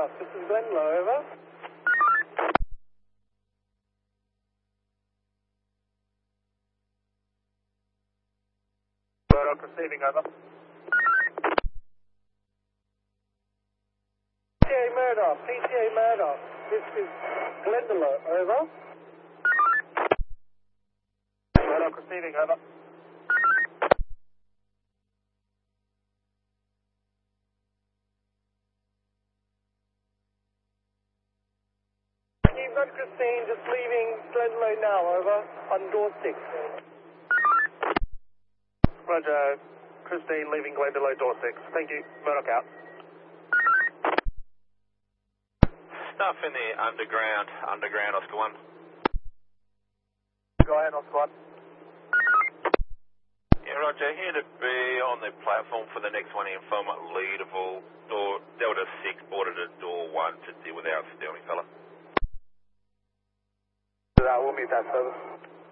Murdoch. This is Glenlow, over. Murdoch receiving, over. PTA Murdoch. This is Glenlow, over. Murdoch receiving, over. You've got Christine just leaving Glenlow now, over, on door 6. Roger, Christine leaving Glenlow, door 6. Thank you. Murdoch out. Stuff in the underground, Oscar 1. Go ahead, Oscar 1. Yeah, Roger, here to be on the platform for the next one in from Leadville, Delta 6, boarded at door 1 to deal with our Sterling fella. We'll meet that service.